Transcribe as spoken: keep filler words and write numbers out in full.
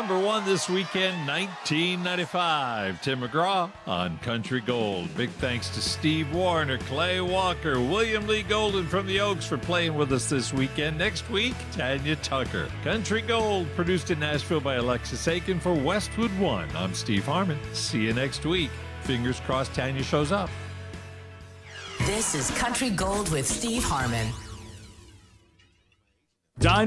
number one this weekend, nineteen ninety-five. Tim McGraw on Country Gold. Big thanks to Steve Warner, Clay Walker, William Lee Golden from the Oaks for playing with us this weekend. Next week, Tanya Tucker. Country Gold, produced in Nashville by Alexis Aiken for Westwood One. I'm Steve Harmon. See you next week. Fingers crossed Tanya shows up. This is Country Gold with Steve Harmon.